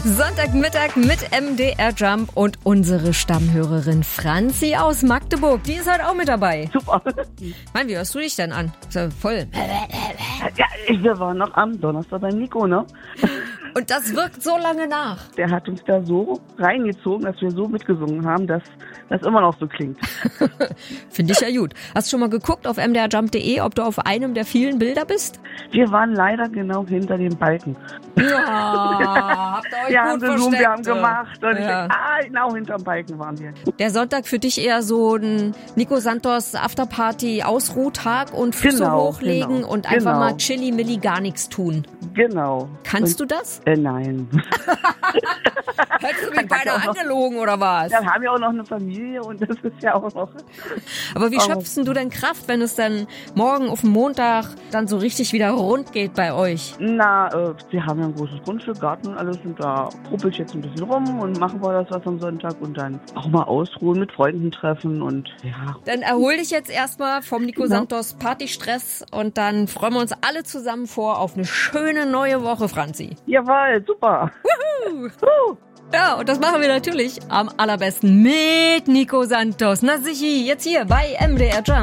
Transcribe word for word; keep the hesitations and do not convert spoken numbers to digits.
Sonntagmittag mit M D R Jump und unsere Stammhörerin Franzi aus Magdeburg. Die ist halt auch mit dabei. Super. Mann, wie hörst du dich denn an? Ist ja voll. Ja, ich war noch am Donnerstag bei Nico, ne? Und das wirkt so lange nach. Der hat uns da so reingezogen, dass wir so mitgesungen haben, dass das immer noch so klingt. Finde ich ja gut. Hast du schon mal geguckt auf m d r jump punkt d e, ob du auf einem der vielen Bilder bist? Wir waren leider genau hinter dem Balken. Ja, habt ihr euch wir gut haben gesucht, versteckt. wir haben gemacht. Und Ja. ich dachte, ah, genau hinterm Balken waren wir. Der Sonntag für dich eher so ein Nico Santos Afterparty Ausruhtag und Füße Genau, hochlegen genau, und einfach genau. mal chilly-milli gar nichts tun. Genau. Kannst und, du das? Äh, nein. Hättest du mich beinahe auch noch- angelogen oder was? Dann haben wir auch noch eine Familie und das ist ja auch noch... Aber wie Oh. schöpfst denn du denn Kraft, wenn es dann morgen auf dem Montag dann so richtig wieder rund geht bei euch? Na, äh, wir haben ja ein großes Grundstück, Garten und alles und da ruppel ich jetzt ein bisschen rum und machen wir das was am Sonntag und dann auch mal ausruhen, mit Freunden treffen und ja. Dann erhol dich jetzt erstmal vom Nico Genau. Santos Partystress und dann freuen wir uns alle zusammen vor auf eine schöne neue Woche, Franzi. Jawohl, super. Woohoo! Uh. Ja, und das machen wir natürlich am allerbesten mit Nico Santos. Na sichi, jetzt hier bei M D R Jump.